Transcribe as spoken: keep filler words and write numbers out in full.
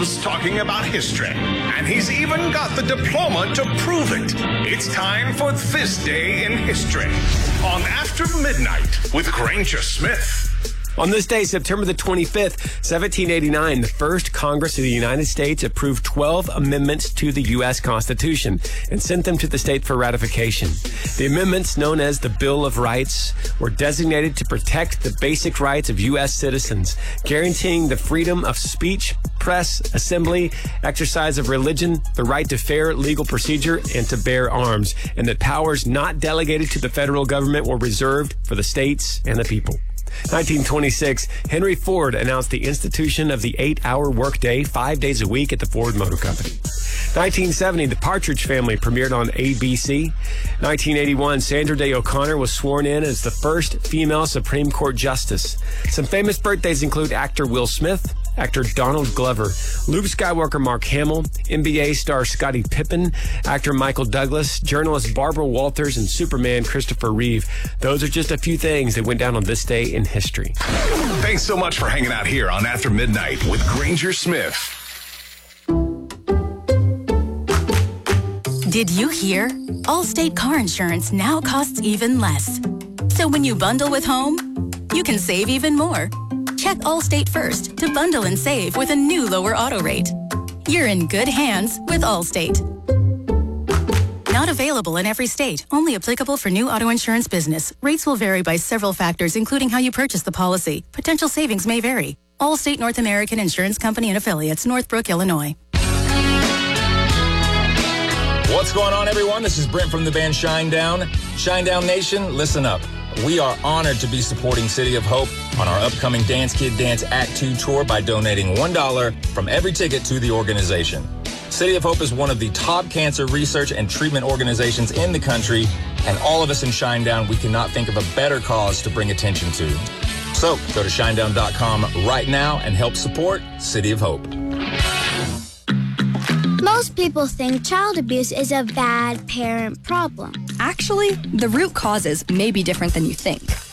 loves talking about history, and he's even got the diploma to prove it. It's time for This Day in History on After Midnight with Granger Smith. On this day, September the twenty-fifth, seventeen eighty-nine, the first Congress of the United States approved twelve amendments to the U S Constitution and sent them to the state for ratification. The amendments, known as the Bill of Rights, were designated to protect the basic rights of U S citizens, guaranteeing the freedom of speech, press, assembly, exercise of religion, the right to fair legal procedure, and to bear arms, and that powers not delegated to the federal government were reserved for the states and the people. nineteen twenty-six, Henry Ford announced the institution of the eight-hour workday, five days a week at the Ford Motor Company. nineteen seventy, The Partridge Family premiered on A B C. nineteen eighty-one, Sandra Day O'Connor was sworn in as the first female Supreme Court justice. Some famous birthdays include actor Will Smith, actor Donald Glover, Luke Skywalker Mark Hamill, N B A star Scottie Pippen, actor Michael Douglas, journalist Barbara Walters, and Superman Christopher Reeve. Those are just a few things that went down on this day in history. Thanks so much for hanging out here on After Midnight with Granger Smith. Did you hear? Allstate car insurance now costs even less. So when you bundle with home, you can save even more. Check Allstate first to bundle and save with a new lower auto rate. You're in good hands with Allstate. Not available in every state. Only applicable for new auto insurance business. Rates will vary by several factors, including how you purchase the policy. Potential savings may vary. Allstate North American Insurance Company and Affiliates, Northbrook, Illinois. What's going on, everyone? This is Brent from the band Shinedown. Shinedown Nation, listen up. We are honored to be supporting City of Hope on our upcoming Dance Kid Dance Act two tour by donating one dollar from every ticket to the organization. City of Hope is one of the top cancer research and treatment organizations in the country, and all of us in Shinedown, we cannot think of a better cause to bring attention to. So go to shinedown dot com right now and help support City of Hope. Most people think child abuse is a bad parent problem. Actually, the root causes may be different than you think.